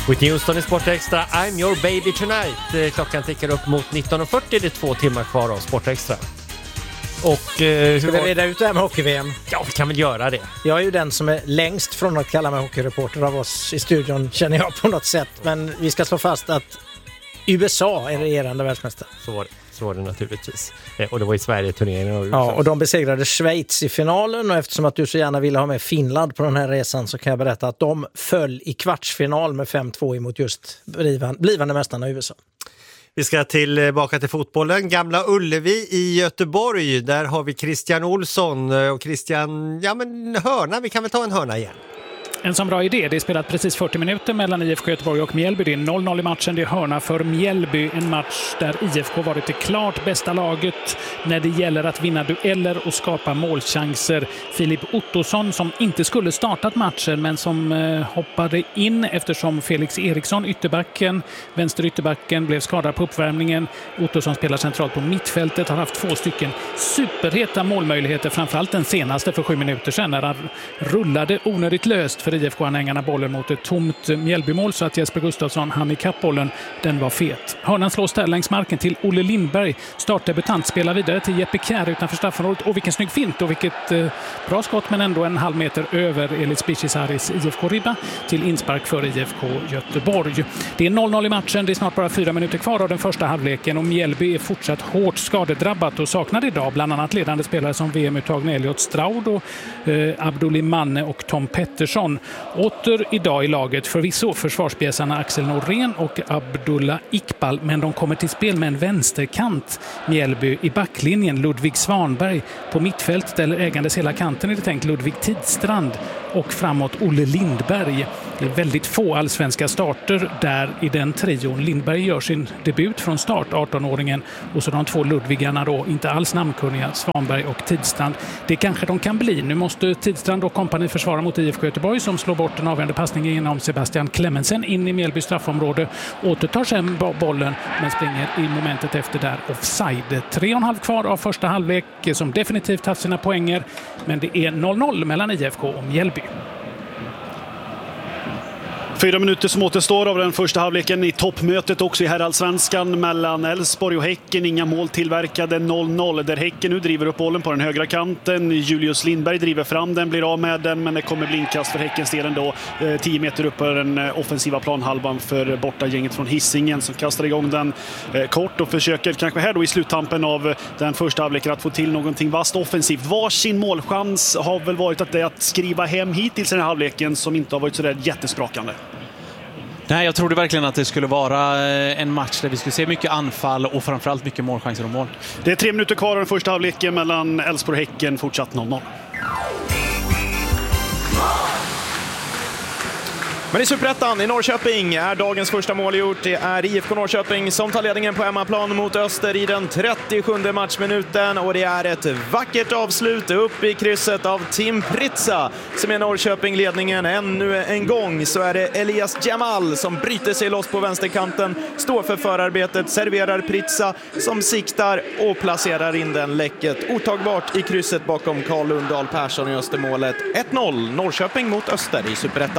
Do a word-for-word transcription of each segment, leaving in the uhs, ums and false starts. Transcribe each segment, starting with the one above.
Whitney Houston i Sport Extra, I'm your baby tonight. Klockan tickar upp mot nitton och fyrtio, det är två timmar kvar av Sport Extra. Och, eh, Ska vi reda ut det här med hockey-V M? Ja, vi kan väl göra det. Jag är ju den som är längst från att kalla mig hockeyreporter av oss i studion, känner jag på något sätt. Men vi ska slå fast att U S A är regerande världsmästare. Så var det, så var det naturligtvis. Eh, och det var i Sverige-turneringen. Ja, och de besegrade Schweiz i finalen. Och eftersom att du så gärna ville ha med Finland på den här resan så kan jag berätta att de föll i kvartsfinal med fem två emot just blivande, blivande mästarna i U S A. Vi ska tillbaka till fotbollen. Gamla Ullevi i Göteborg. Där har vi Christian Olsson. Och Christian, ja men hörna, vi kan väl ta en hörna igen. En sån bra idé. Det är spelat precis fyrtio minuter mellan I F K Göteborg och Mjällby. Det är noll noll i matchen. Det är hörna för Mjällby. En match där I F K varit det klart bästa laget när det gäller att vinna dueller och skapa målchanser. Filip Ottosson, som inte skulle startat matchen men som eh, hoppade in eftersom Felix Eriksson, ytterbacken, vänster ytterbacken, blev skadad på uppvärmningen. Ottosson spelar centralt på mittfältet, har haft två stycken superheta målmöjligheter, framförallt den senaste för sju minuter sedan när han rullade onödigt löst för I F K-anhängarna bollen mot ett tomt Mjällbymål så att Jesper Gustafsson hann i kappbollen. Den var fet. Hörnan slås där längs marken till Olle Lindberg. Startdebutant spelar vidare till Jeppe Kär utanför straffområdet. Och vilken snygg fint och vilket eh, bra skott, men ändå en halv meter över Elis Bichisaris I F K-ribba till inspark för I F K Göteborg. Det är noll noll i matchen. Det är snart bara fyra minuter kvar av den första halvleken och Mjällby är fortsatt hårt skadedrabbat och saknar idag bland annat ledande spelare som V M-uttagne Elliot Straud och eh, Abdulli Manne och Tom Pettersson. Åter idag i laget förvisso försvarsbjäsarna Axel Norén och Abdullah Iqbal, men de kommer till spel med en vänsterkant. Mjällby i backlinjen, Ludvig Svanberg på mittfält eller ägandes hela kanten är det tänkt Ludvig Tidstrand och framåt Olle Lindberg. Det är väldigt få allsvenska starter där i den trion. Lindberg gör sin debut från start, arton-åringen, och så de två Ludvigarna då, inte alls namnkunniga, Svanberg och Tidstrand. Det kanske de kan bli. Nu måste Tidstrand och kompani försvara mot I F K Göteborg som slår bort den avgörande passningen genom Sebastian Clemensen in i Mjällby straffområde. Återtar sen bollen men springer i momentet efter där offside. Tre och en halv kvar av första halvlek som definitivt haft sina poänger, men det är noll noll mellan I F K och Mjällby. Fyra minuter som återstår av den första halvleken i toppmötet också i herrallsvenskan mellan Elfsborg och Häcken. Inga mål tillverkade, noll noll. Där Häcken nu driver upp bollen på den högra kanten. Julius Lindberg driver fram den, blir av med den, men det kommer bli inkast för Häckens del ändå. Eh, tio meter upp på den offensiva planhalvan för borta gänget från Hisingen som kastar igång den eh, kort och försöker kanske här då i sluttampen av den första halvleken att få till någonting vast offensivt. Varsin målchans har väl varit att det att skriva hem hittills i den här halvleken som inte har varit så där jättesprakande. Nej, jag trodde verkligen att det skulle vara en match där vi skulle se mycket anfall och framförallt mycket målchanser och mål. Det är tre minuter kvar av den första halvleken mellan Elfsborg och Häcken, fortsatt noll noll. Men i Superettan i Norrköping är dagens första mål gjort. Det är I F K Norrköping som tar ledningen på hemmaplan mot Öster i den trettiosjunde matchminuten. Och det är ett vackert avslut upp i krysset av Tim Pritsa som är Norrköping ledningen. Ännu en gång så är det Elias Jamal som bryter sig loss på vänsterkanten, står för förarbetet, serverar Pritsa som siktar och placerar in den läcket otagbart i krysset bakom Carl Lundahl Persson i Östermålet. ett noll Norrköping mot Öster i Superettan.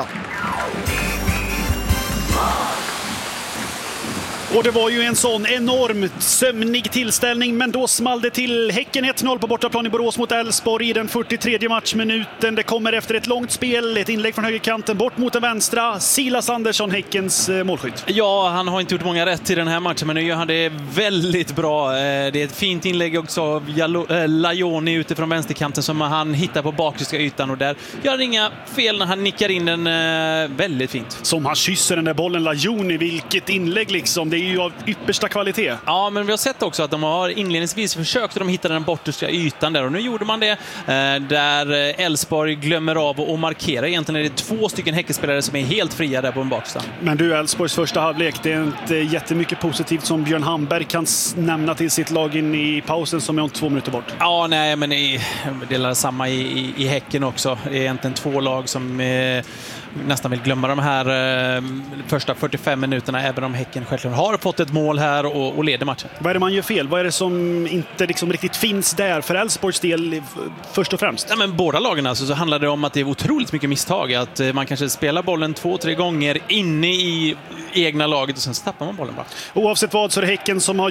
Och det var ju en sån enormt sömnig tillställning, men då small det till. Häcken ett noll på bortaplan i Borås mot Elfsborg i den fyrtiotredje matchminuten. Det kommer efter ett långt spel, ett inlägg från högerkanten bort mot den vänstra. Silas Andersson, Häckens målskytt. Ja, han har inte gjort många rätt i den här matchen, men nu gör han det väldigt bra. Det är ett fint inlägg också av Lajoni utifrån vänsterkanten som han hittar på bakre ytan, och där gör han inga fel när han nickar in den väldigt fint. Som han kysser den där bollen, Lajoni, vilket inlägg liksom. Det är ju av yppersta kvalitet. Ja, men vi har sett också att de har inledningsvis försökt och de hittade den bortersta ytan där, och nu gjorde man det där Elfsborg glömmer av och markerar. Egentligen är det två stycken Häckenspelare som är helt fria där på en baksta. Men du, Elfsborgs första halvlek, det är inte jättemycket positivt som Björn Hamberg kan nämna till sitt lag in i pausen som är om två minuter bort. Ja, nej, men det är samma i, i, i Häcken också. Det är egentligen två lag som eh, nästan vill glömma de här eh, första fyrtiofem minuterna, även om Häcken självklart har fått ett mål här och, och leder matchen. Vad är det man gör fel? Vad är det som inte liksom riktigt finns där för Elfsborgs del först och främst? Ja, men båda lagen alltså, så handlar det om att det är otroligt mycket misstag. Att eh, man kanske spelar bollen två, tre gånger inne i egna laget och sen tappar man bollen bara. Oavsett vad så är det Häcken som har